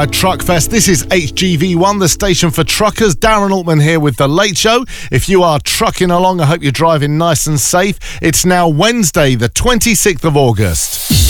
At Truckfest, this is HGV1, the station for truckers. Darren Altman here with The Late Show. If you are trucking along, I hope you're driving nice and safe. It's now Wednesday, the 26th of August.